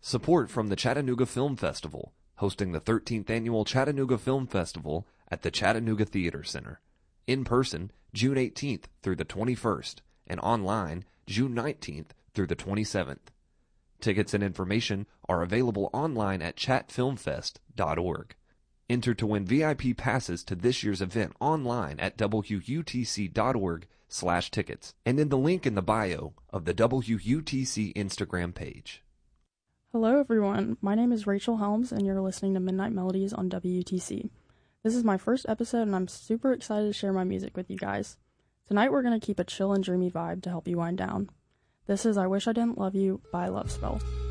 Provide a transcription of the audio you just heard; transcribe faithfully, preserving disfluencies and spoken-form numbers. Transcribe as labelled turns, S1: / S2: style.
S1: Support from the Chattanooga Film Festival, hosting the thirteenth Annual Chattanooga Film Festival at the Chattanooga Theater Center. In person, June eighteenth through the twenty-first, and online, June nineteenth through the twenty-seventh. Tickets and information are available online at chat film fest dot org. Enter to win V I P passes to this year's event online at w u t c dot org slash tickets and in the link in the bio of the W U T C Instagram page.
S2: Hello everyone, my name is Rachel Helms and you're listening to Midnight Melodies on W U T C. This is my first episode and I'm super excited to share my music with you guys. Tonight we're going to keep a chill and dreamy vibe to help you wind down. This is I Wish I Didn't Love You by Love Spell.